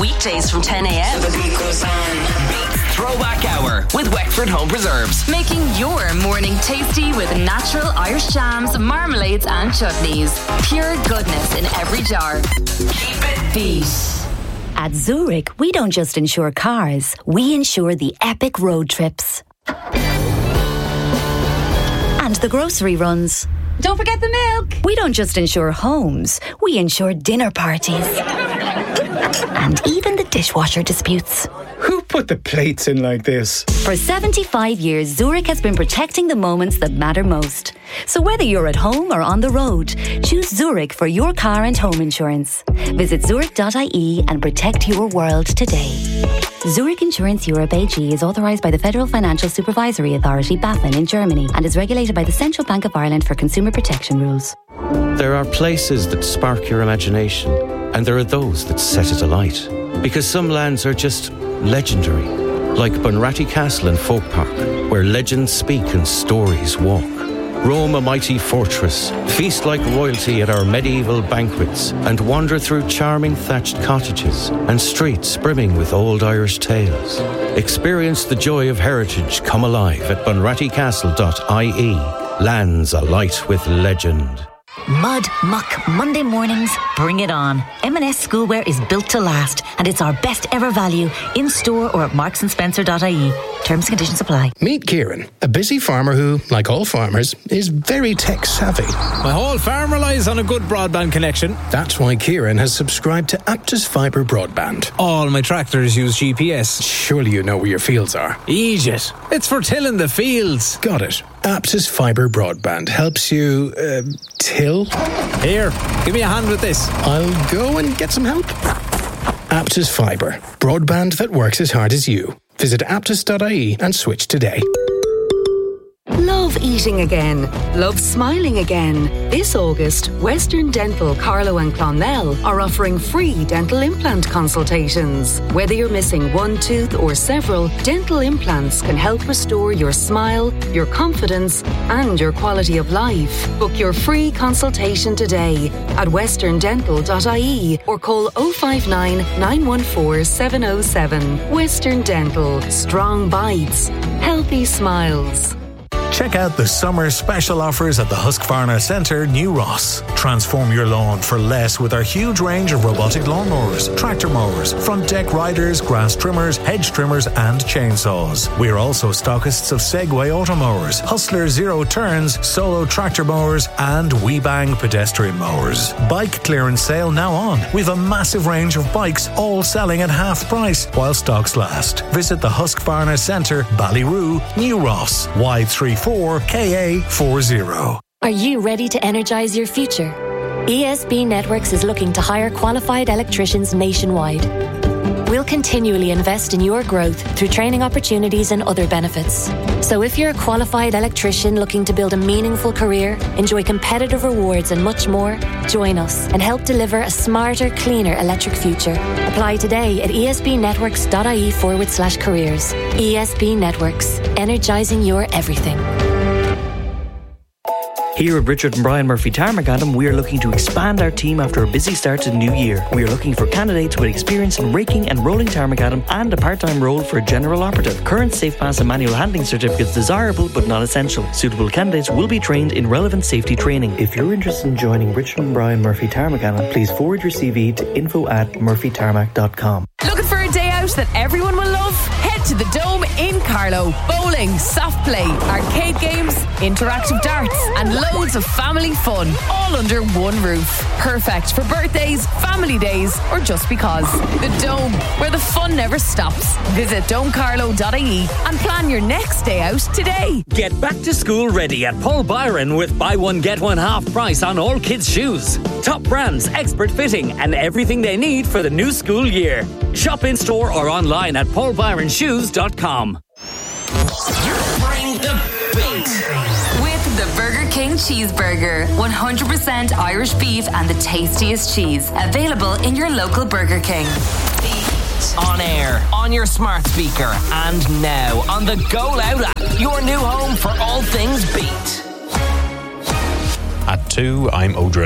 Weekdays from 10 a.m. Beats Throwback Hour with Wexford Home Preserves. Making your morning tasty with natural Irish jams, marmalades and chutneys. Pure goodness in every jar. Keep it Beat. At Zurich, we don't just insure cars, we insure the epic road trips. And the grocery runs. Don't forget the milk. We don't just insure homes, we insure dinner parties. And even the dishwasher disputes. Who put the plates in like this? For 75 years, Zurich has been protecting the moments that matter most. So whether you're at home or on the road, choose Zurich for your car and home insurance. Visit zurich.ie and protect your world today. Zurich Insurance Europe AG is authorised by the Federal Financial Supervisory Authority, BaFin, in Germany and is regulated by the Central Bank of Ireland for consumer protection rules. There are places that spark your imagination, and there are those that set it alight. Because some lands are just legendary, like Bunratty Castle in Folk Park, where legends speak and stories walk. Roam a mighty fortress, feast like royalty at our medieval banquets, and wander through charming thatched cottages and streets brimming with old Irish tales. Experience the joy of heritage come alive at bunrattycastle.ie. Lands alight with legend. Mud, muck, Monday mornings, bring it on. M&S Schoolwear is built to last, and it's our best ever value in store or at marksandSpencer.ie. Terms and conditions apply. Meet Kieran, a busy farmer who, like all farmers, is very tech savvy. My whole farm relies on a good broadband connection. That's why Kieran has subscribed to Aptus Fibre Broadband. All my tractors use GPS. Surely you know where your fields are. Egypt. It's for tilling the fields. Got it. Aptus Fibre Broadband helps you, till? Here, give me a hand with this. I'll go and get some help. Aptus Fibre. Broadband that works as hard as you. Visit aptus.ie and switch today. Love eating again. Love smiling again. This August, Western Dental Carlow and Clonmel are offering free dental implant consultations. Whether you're missing one tooth or several, dental implants can help restore your smile, your confidence and your quality of life. Book your free consultation today at westerndental.ie or call 059 914 707. Western Dental. Strong bites. Healthy smiles. Check out the summer special offers at the Husqvarna Centre, New Ross. Transform your lawn for less with our huge range of robotic lawnmowers, tractor mowers, front deck riders, grass trimmers, hedge trimmers and chainsaws. We're also stockists of Segway automowers, Hustler Zero Turns, Solo tractor mowers and WeBang pedestrian mowers. Bike clearance sale now on. We've a massive range of bikes all selling at half price while stocks last. Visit the Husqvarna Centre, Ballyroo, New Ross, Y34KA40. Are you ready to energise your future? ESB Networks is looking to hire qualified electricians nationwide. We'll continually invest in your growth through training opportunities and other benefits. So if you're a qualified electrician looking to build a meaningful career, enjoy competitive rewards and much more, join us and help deliver a smarter, cleaner electric future. Apply today at esbnetworks.ie/careers. ESB Networks, energising your everything. Here at Richard and Brian Murphy Tarmagadam, we are looking to expand our team after a busy start to the new year. We are looking for candidates with experience in raking and rolling Tarmagadam and a part-time role for a general operative. Current SafePass and manual handling certificates desirable but not essential. Suitable candidates will be trained in relevant safety training. If you're interested in joining Richard and Brian Murphy Tarmagadam, please forward your CV to info@murphytarmac.com. Looking for a day out that everyone will love? Head to the Dome in Carlow. Bowling, soft play, arcade games, interactive darts and loads of family fun, all under one roof. Perfect for birthdays, family days or just because. The Dome, where the fun never stops. Visit domecarlow.ie and plan your next day out today. Get back to school ready at Paul Byron with buy one get one half price on all kids' shoes. Top brands, expert fitting and everything they need for the new school year. Shop in store or online at paulbyronshoes.com. Bring the beat with the Burger King Cheeseburger. 100% Irish beef and the tastiest cheese. Available in your local Burger King. On air, on your smart speaker, and now on the Go Loud app. Your new home for all things beat. At 2, I'm Odrin.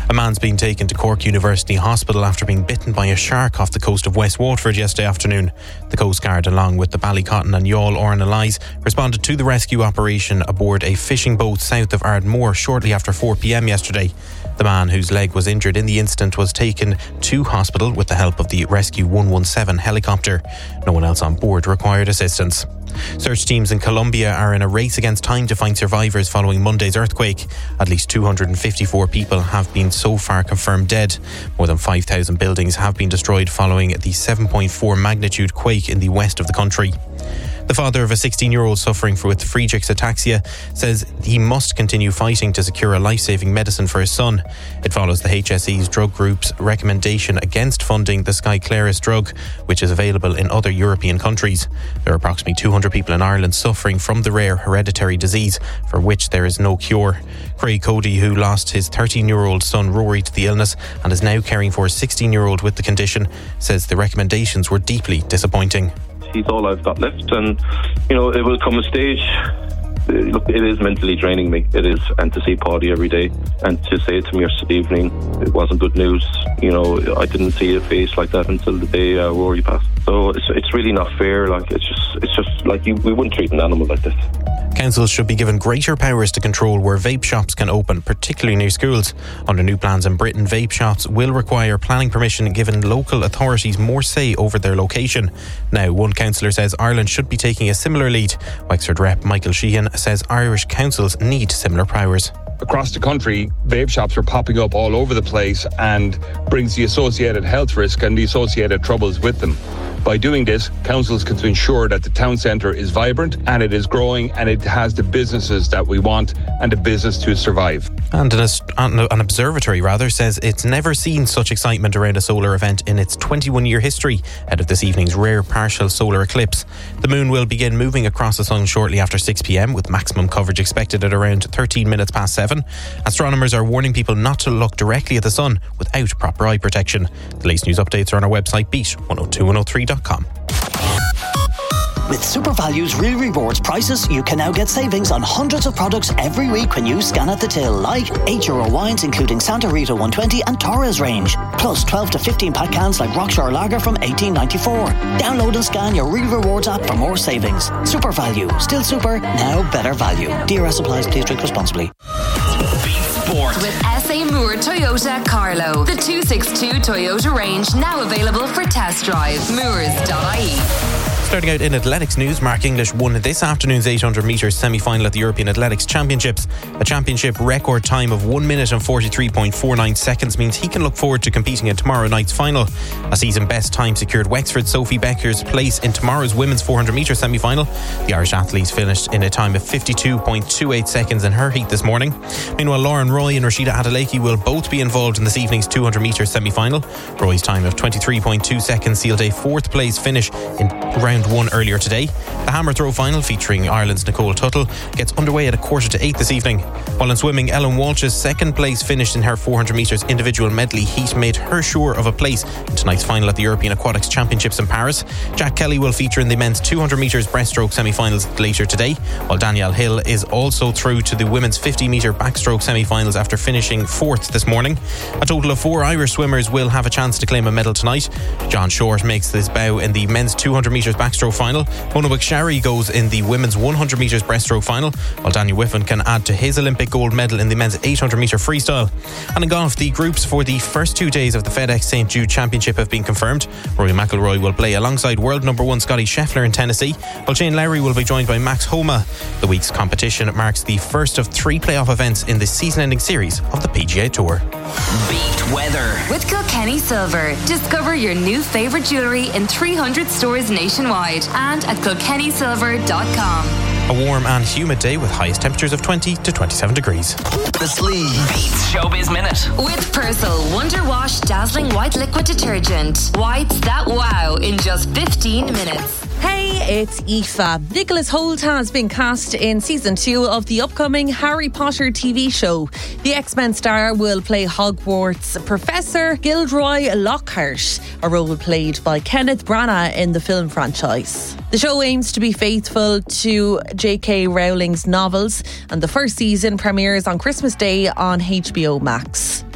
A man's been taken to Cork University Hospital after being bitten by a shark off the coast of West Waterford yesterday afternoon. The Coast Guard, along with the Ballycotton and Youghal RNLIs, responded to the rescue operation aboard a fishing boat south of Ardmore shortly after 4 p.m. yesterday. The man, whose leg was injured in the incident, was taken to hospital with the help of the Rescue 117 helicopter. No one else on board required assistance. Search teams in Colombia are in a race against time to find survivors following Monday's earthquake. At least 254 people have been so far confirmed dead. More than 5,000 buildings have been destroyed following the 7.4 magnitude quake in the west of the country. The father of a 16-year-old suffering with Friedreich's ataxia says he must continue fighting to secure a life-saving medicine for his son. It follows the HSE's drug group's recommendation against funding the Skyclarys drug, which is available in other European countries. There are approximately 200 people in Ireland suffering from the rare hereditary disease for which there is no cure. Craig Cody, who lost his 13-year-old son Rory to the illness and is now caring for a 16-year-old with the condition, says the recommendations were deeply disappointing. He's all I've got left, and it will come a stage. Look, it is mentally draining me. It is, and to see Paddy every day, and to say to him yesterday evening, it wasn't good news. I didn't see a face like that until the day Rory passed. So it's really not fair. Like it's just like we wouldn't treat an animal like this. Councils should be given greater powers to control where vape shops can open, particularly near schools. Under new plans in Britain, vape shops will require planning permission, giving local authorities more say over their location. Now, one councillor says Ireland should be taking a similar lead. Wexford rep Michael Sheehan says Irish councils need similar powers. Across the country, vape shops are popping up all over the place and brings the associated health risk and the associated troubles with them. By doing this, councils can ensure that the town centre is vibrant and it is growing and it has the businesses that we want and the business to survive. And an observatory says it's never seen such excitement around a solar event in its 21-year history ahead of this evening's rare partial solar eclipse. The moon will begin moving across the sun shortly after 6 p.m, with maximum coverage expected at around 13 minutes past 7. Astronomers are warning people not to look directly at the sun without proper eye protection. The latest news updates are on our website, beat102103.com. With Super Value's Real Rewards prices, you can now get savings on hundreds of products every week when you scan at the till, like €8 wines including Santa Rita 120 and Torres range, plus 12 to 15 pack cans like Rockshore Lager from $18.94. Download and scan your Real Rewards app for more savings. Super Value, still super, now better value. DRS applies, please drink responsibly. Sport. With SA Moore Toyota Carlow. The 262 Toyota range now available for test drive. Moores.ie. Starting out in athletics news, Mark English won this afternoon's 800 metres semi-final at the European Athletics Championships. A championship record time of 1 minute and 43.49 seconds means he can look forward to competing in tomorrow night's final. A season best time secured Wexford's Sophie Becker's place in tomorrow's women's 400 metres semi-final. The Irish athlete finished in a time of 52.28 seconds in her heat this morning. Meanwhile, Lauren Roy and Rashida Adeleke will both be involved in this evening's 200 metres semi-final. Roy's time of 23.2 seconds sealed a fourth place finish in round one earlier today. The hammer throw final, featuring Ireland's Nicole Tuttle, gets underway at 7:45 this evening. While in swimming, Ellen Walsh's second place finish in her 400 metres individual medley heat made her sure of a place in tonight's final at the European Aquatics Championships in Paris. Jack Kelly will feature in the men's 200 metres breaststroke semi-finals later today, while Danielle Hill is also through to the women's 50 metre backstroke semi-finals after finishing fourth this morning. A total of 4 Irish swimmers will have a chance to claim a medal tonight. John Short makes his bow in the men's 200 metres backstroke final. Mona Buckshari goes in the women's 100 metres breaststroke final, while Daniel Whiffen can add to his Olympic gold medal in the men's 800 metre freestyle. And in golf, the groups for the first 2 days of the FedEx St. Jude Championship have been confirmed. Rory McIlroy will play alongside world number 1 Scotty Scheffler in Tennessee, while Shane Lowry will be joined by Max Homa. The week's competition marks the first of 3 playoff events in the season-ending series of the PGA Tour. Beat weather with Kilkenny Silver. Discover your new favourite jewellery in 300 stores nationwide and at kilkennysilver.com. A warm and humid day with highest temperatures of 20 to 27 degrees. The Sleeve Beats Showbiz Minute. With Persil Wonder Wash Dazzling White Liquid Detergent. Whites that wow in just 15 minutes. Hey, it's Aoife. Nicholas Hoult has been cast in season 2 of the upcoming Harry Potter TV show. The X-Men star will play Hogwarts Professor Gilderoy Lockhart, a role played by Kenneth Branagh in the film franchise. The show aims to be faithful to J.K. Rowling's novels, and the first season premieres on Christmas Day on HBO Max.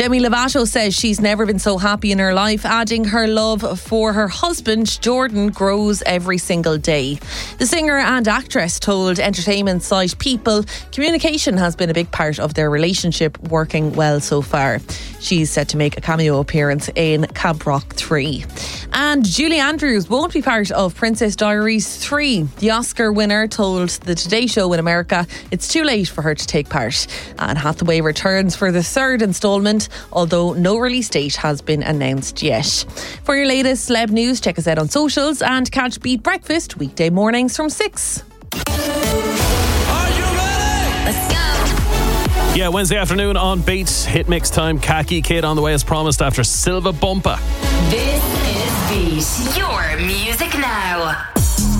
Demi Lovato says she's never been so happy in her life, adding her love for her husband Jordan grows every single day. The singer and actress told entertainment site People communication has been a big part of their relationship, working well so far. She's set to make a cameo appearance in Camp Rock 3. And Julie Andrews won't be part of Princess Diaries 3. The Oscar winner told the Today Show in America it's too late for her to take part. Anne Hathaway returns for the third instalment, although no release date has been announced yet. For your latest celeb news, check us out on socials and catch Beat Breakfast weekday mornings from 6. Yeah, Wednesday afternoon on Beat. Hit mix time. Khaki Kid on the way as promised after Silva Bumpa. This is Beat. Your music now.